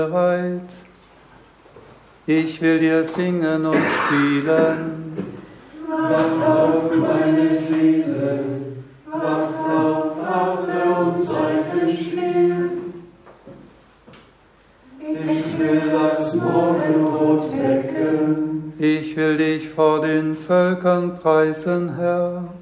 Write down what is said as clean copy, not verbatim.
bereit. Ich will dir singen und spielen. Wacht auf, meine Seele, wacht auf, Harfe und Saitenspiel. Ich will das Morgenrot wecken. Ich will dich vor den Völkern preisen, Herr.